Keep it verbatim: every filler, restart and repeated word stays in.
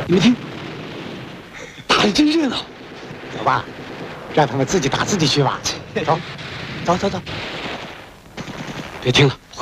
你们听，打得真热闹。 走吧，让他们自己打自己去吧。走，走走走。 别听了，